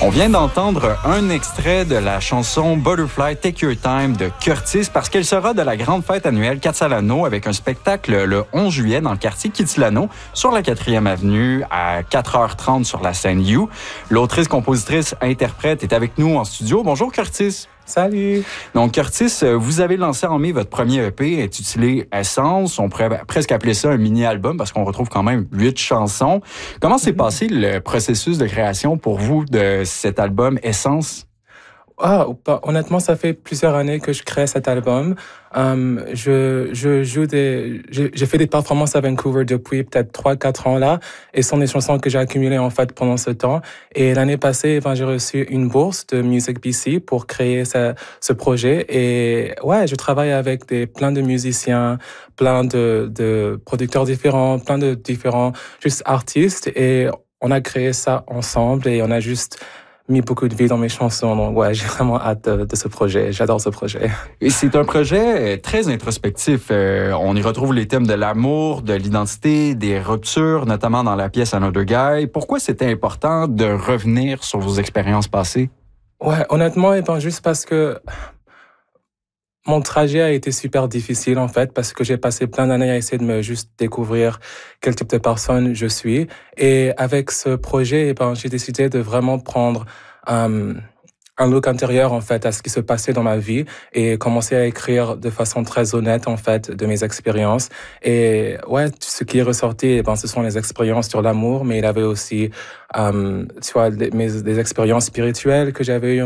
On vient d'entendre un extrait de la chanson Butterfly Take Your Time de Curtis parce qu'elle sera de la grande fête annuelle Catalano avec un spectacle le 11 juillet dans le quartier Kitilano sur la 4e avenue à 4h30 sur la scène You. L'autrice, compositrice, interprète est avec nous en studio. Bonjour Curtis. Salut! Donc, Curtis, vous avez lancé en mai votre premier EP intitulé Essence. On pourrait presque appeler ça un mini-album parce qu'on retrouve quand même 8 chansons. Comment s'est passé le processus de création pour vous de cet album Essence? Honnêtement, ça fait plusieurs années que je crée cet album. J'ai fait des performances à Vancouver depuis peut-être 3-4 ans là, et ce sont des chansons que j'ai accumulées en fait pendant ce temps. Et l'année passée, j'ai reçu une bourse de Music BC pour créer ce projet. Et ouais, je travaille avec plein de musiciens, plein de producteurs différents, plein de différents juste artistes, et on a créé ça ensemble et on a juste mis beaucoup de vie dans mes chansons. Donc, ouais, j'ai vraiment hâte de ce projet. J'adore ce projet. Et c'est un projet très introspectif. On y retrouve les thèmes de l'amour, de l'identité, des ruptures, notamment dans la pièce Another Guy. Pourquoi c'était important de revenir sur vos expériences passées? Ouais, honnêtement, juste parce que mon trajet a été super difficile, en fait, parce que j'ai passé plein d'années à essayer de me juste découvrir quel type de personne je suis. Et avec ce projet, j'ai décidé de vraiment prendre un look intérieur, en fait, à ce qui se passait dans ma vie et commencer à écrire de façon très honnête, en fait, de mes expériences. Et ouais, ce qui est ressorti, ce sont les expériences sur l'amour, mais il y avait aussi, des expériences spirituelles que j'avais eues